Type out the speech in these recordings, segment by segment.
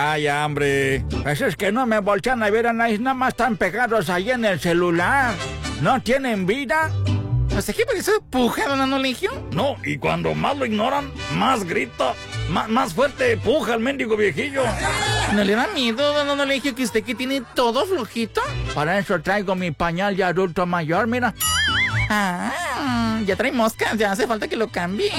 Ya, hombre. Pues es que no me voltean a ver, Anaís, nada más están pegados ahí en el celular. ¿No tienen vida? O sea, ¿qué por eso puja, don Anoligio? No, y cuando más lo ignoran, más grita, más fuerte puja el mendigo viejillo. ¿No le da miedo, don Anoligio, que usted que tiene todo flojito? Para eso traigo mi pañal de adulto mayor, mira. Ya trae moscas, ya hace falta que lo cambie.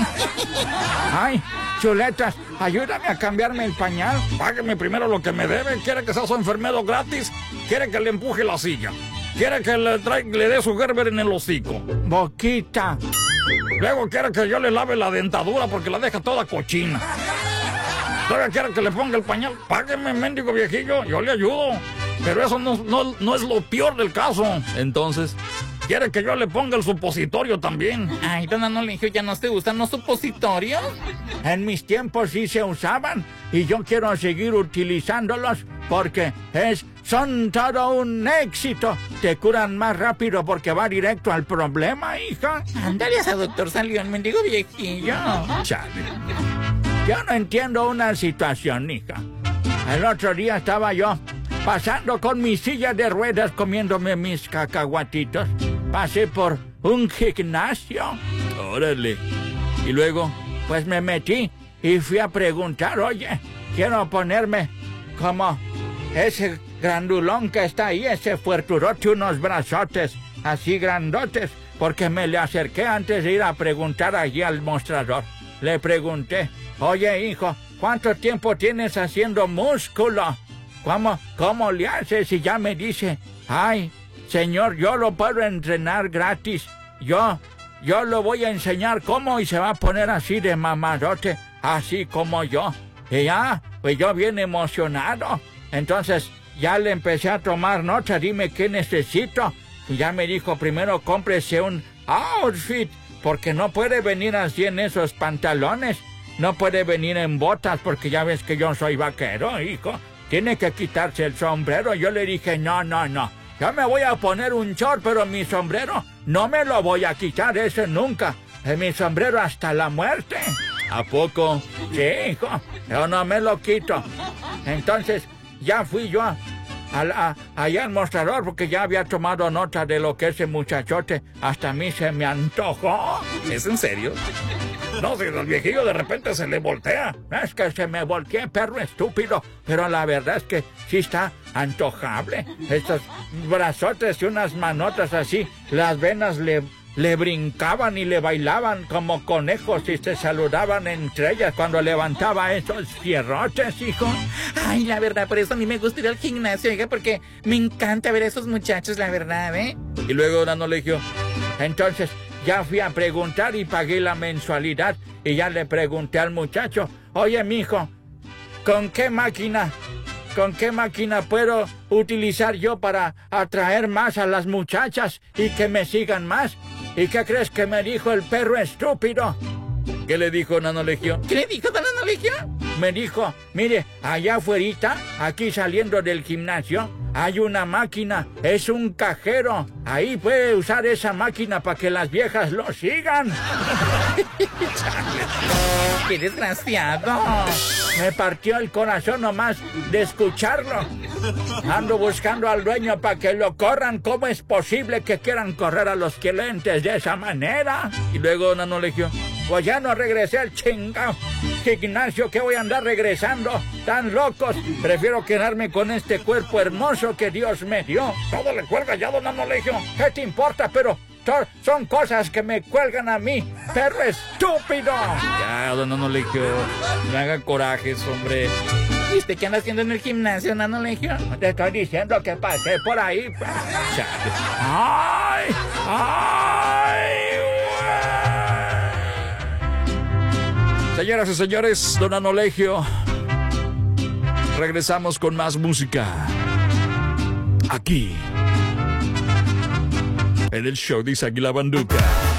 Ay, chuletas, ayúdame a cambiarme el pañal. Págueme primero lo que me debe. ¿Quiere que sea su enfermero gratis? ¿Quiere que le empuje la silla? ¿Quiere que le dé su Gerber en el hocico? Boquita. Luego quiere que yo le lave la dentadura porque la deja toda cochina. Todavía quiere que le ponga el pañal. Págueme, mendigo viejillo, yo le ayudo. Pero eso no es lo peor del caso. Entonces, ¿quiere que yo le ponga el supositorio también? Ay, don Anoligio, ¿ya no te gustan los supositorios? En mis tiempos sí se usaban y yo quiero seguir utilizándolos porque son todo un éxito. Te curan más rápido porque va directo al problema, hija. Ándale, ese doctor salió el mendigo viejillo. Chale. Yo no entiendo una situación, hija. El otro día estaba yo pasando con mi silla de ruedas comiéndome mis cacahuatitos. Pasé por un gimnasio. órale. Y luego, Pues me metí y fui a preguntar, oye, quiero ponerme como ese grandulón que está ahí, ese fuerturote, unos brazotes así grandotes, porque me le acerqué antes de ir a preguntar allí al mostrador. Le pregunté, oye, hijo, ¿cuánto tiempo tienes haciendo músculo? ¿Cómo le haces? Y ya me dice, ay, señor, yo lo puedo entrenar gratis. Yo lo voy a enseñar cómo y se va a poner así de mamadote, así como yo. Y ya, pues yo bien emocionado. Entonces ya le empecé a tomar nota, dime qué necesito. Y ya me dijo, primero cómprese un outfit, porque no puede venir así en esos pantalones. No puede venir en botas, porque ya ves que yo soy vaquero, hijo. Tiene que quitarse el sombrero. Yo le dije, no. Yo me voy a poner un short, pero mi sombrero no me lo voy a quitar, ese nunca. Es mi sombrero hasta la muerte. ¿a poco? Sí, hijo, yo no me lo quito. Entonces ya fui yo allá al mostrador porque ya había tomado nota de lo que ese muchachote hasta a mí se me antojó. ¿Es en serio? No, si el viejillo de repente se le voltea. Es que se me voltea, perro estúpido. Pero la verdad es que sí está antojable. Estos brazotes y unas manotas así, las venas le brincaban y le bailaban como conejos y se saludaban entre ellas cuando levantaba esos fierrotes, hijo. Ay, la verdad, por eso a mí me gusta ir al gimnasio, oiga, porque me encanta ver a esos muchachos, la verdad, ¿eh? Y luego, don Anoligio, Entonces ya fui a preguntar y pagué la mensualidad y ya le pregunté al muchacho, oye, mijo, ¿con qué máquina puedo utilizar yo para atraer más a las muchachas y que me sigan más? ¿Y qué crees que me dijo el perro estúpido? ¿qué le dijo don Anoligio? ¿Qué le dijo don Anoligio? Me dijo, mire, allá afuera, aquí saliendo del gimnasio, hay una máquina, es un cajero. Ahí puede usar esa máquina para que las viejas lo sigan. ¡Qué desgraciado! Me partió el corazón nomás de escucharlo. Ando buscando al dueño para que lo corran. ¿Cómo es posible que quieran correr a los clientes de esa manera? Y luego, don Anoligio, Pues ya no regresé al chingado gimnasio, que voy a andar regresando. Tan locos. Prefiero quedarme con este cuerpo hermoso que Dios me dio. Todo le cuelga ya, don Anoligio. ¿Qué te importa? Pero son cosas que me cuelgan a mí. ¡Perro estúpido! ya, don Anoligio, no haga corajes, hombre. ¿Y usted qué anda haciendo en el gimnasio, don Anoligio? Te estoy diciendo que pasé por ahí. Chale. ¡Ay! Señoras y señores, don Anoligio, regresamos con más música. Aquí, en el show de Isaac y la Banduca.